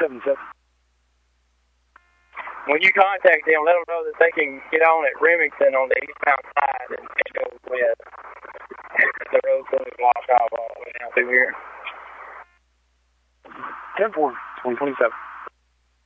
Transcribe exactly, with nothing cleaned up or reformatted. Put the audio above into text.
seven seven. When you contact them, let them know that they can get on at Remington on the eastbound side and go west. The road's going to be blocked off all the way down through here. ten four, twenty twenty-seven.